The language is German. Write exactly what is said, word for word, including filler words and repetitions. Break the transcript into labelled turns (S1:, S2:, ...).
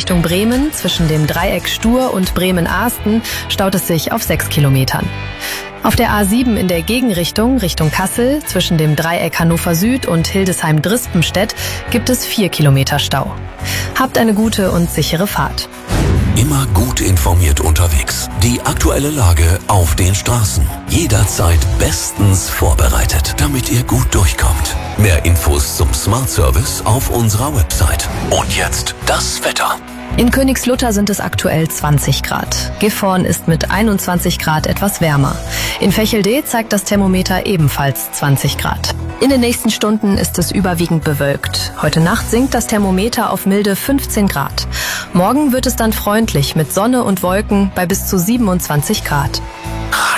S1: Richtung Bremen zwischen dem Dreieck Stur und Bremen-Ahsten staut es sich auf sechs Kilometern. Auf der A sieben in der Gegenrichtung Richtung Kassel zwischen dem Dreieck Hannover Süd und Hildesheim-Drispenstedt gibt es vier Kilometer Stau. Habt eine gute und sichere Fahrt.
S2: Immer gut informiert unterwegs. Die aktuelle Lage auf den Straßen. Jederzeit bestens vorbereitet, damit ihr gut durchkommt. Mehr Infos zum Smart Service auf unserer Website. Und jetzt das Wetter.
S1: In Königslutter sind es aktuell zwanzig Grad. Gifhorn ist mit einundzwanzig Grad etwas wärmer. In Vechelde zeigt das Thermometer ebenfalls zwanzig Grad. In den nächsten Stunden ist es überwiegend bewölkt. Heute Nacht sinkt das Thermometer auf milde fünfzehn Grad. Morgen wird es dann freundlich mit Sonne und Wolken bei bis zu siebenundzwanzig Grad.